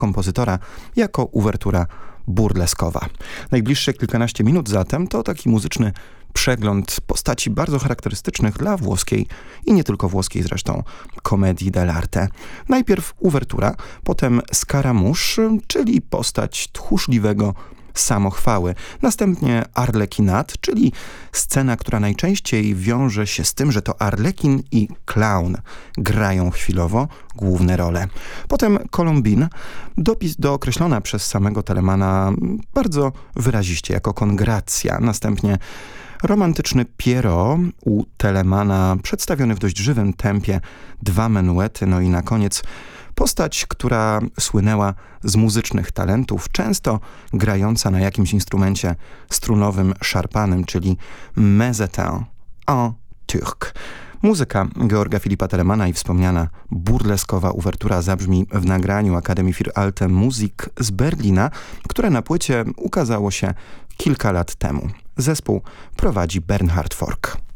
kompozytora jako uwertura burleskowa. Najbliższe kilkanaście minut zatem to taki muzyczny przegląd postaci bardzo charakterystycznych dla włoskiej i nie tylko włoskiej zresztą komedii dell'arte. Najpierw uwertura, potem Scaramouche, czyli postać tchórzliwego samochwały. Następnie Arlekinat, czyli scena, która najczęściej wiąże się z tym, że to Arlekin i Clown grają chwilowo główne role. Potem Colombine, dookreślona przez samego Telemana bardzo wyraziście jako kongracja. Następnie romantyczny Pierrot u Telemana, przedstawiony w dość żywym tempie, 2 menuety, no i na koniec postać, która słynęła z muzycznych talentów, często grająca na jakimś instrumencie strunowym szarpanym, czyli Mezzatin en turc. Muzyka Georga Filipa Telemana i wspomniana burleskowa uwertura zabrzmi w nagraniu Akademii für Alte Musik z Berlina, które na płycie ukazało się kilka lat temu. Zespół prowadzi Bernhard Fork.